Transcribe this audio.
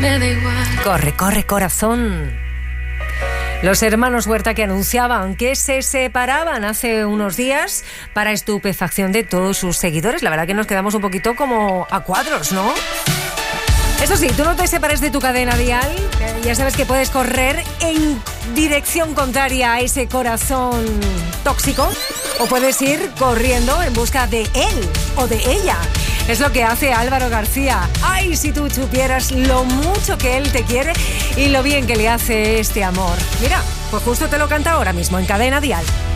me da igual. Corre, corre, corazón. Los hermanos Huerta, que anunciaban que se separaban hace unos días para estupefacción de todos sus seguidores. La verdad que nos quedamos un poquito como a cuadros, ¿no? Eso sí, tú no te separes de tu cadena dial. Ya sabes que puedes correr en dirección contraria a ese corazón tóxico, o puedes ir corriendo en busca de él o de ella. Es lo que hace Álvaro García. ¡Ay, si tú supieras lo mucho que él te quiere y lo bien que le hace este amor! Mira, pues justo te lo canta ahora mismo en Cadena Dial.